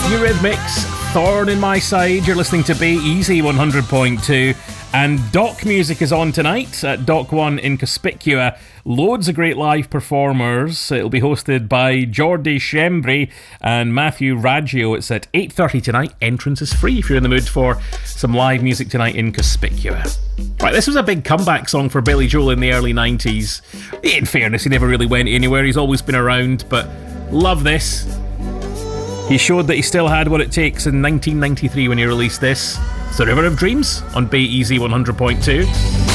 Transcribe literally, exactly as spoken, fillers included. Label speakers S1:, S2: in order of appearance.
S1: Eurythmics, Thorn in My Side. You're listening to Bay Easy one hundred point two. And Doc Music is on tonight at Doc one in Cospicua. Loads of great live performers. It'll be hosted by Jordi Shembri and Matthew Raggio. It's at eight thirty tonight. Entrance is free if you're in the mood for some live music tonight in Cospicua. Right, this was a big comeback song for Billy Joel in the early nineties. In fairness, he never really went anywhere. He's always been around, but love this. He showed that he still had what it takes in nineteen ninety-three when he released this. It's the River of Dreams on Bay Easy one hundred point two.